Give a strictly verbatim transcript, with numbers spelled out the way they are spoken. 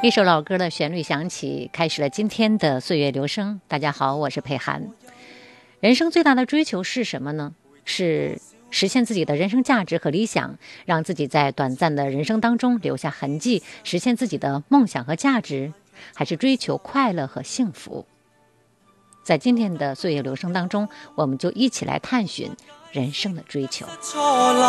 一首老歌的旋律响起，开始了今天的岁月留声。大家好，我是佩涵。人生最大的追求是什么呢？是实现自己的人生价值和理想，让自己在短暂的人生当中留下痕迹，实现自己的梦想和价值，还是追求快乐和幸福？在今天的岁月留声当中，我们就一起来探寻人生的追求。